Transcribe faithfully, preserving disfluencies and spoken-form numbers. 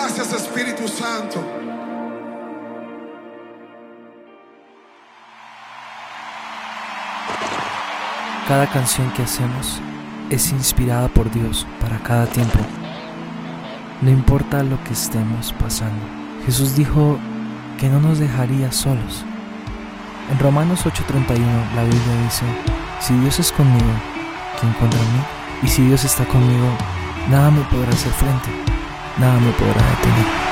Gracias, Espíritu Santo. Cada canción que hacemos es inspirada por Dios para cada tiempo. No importa lo que estemos pasando. Jesús dijo que no nos dejaría solos. En Romanos ocho treinta y uno la Biblia dice: si Dios es conmigo, ¿quién contra mí? Y si Dios está conmigo, nada me podrá hacer frente, nada me podrá detener.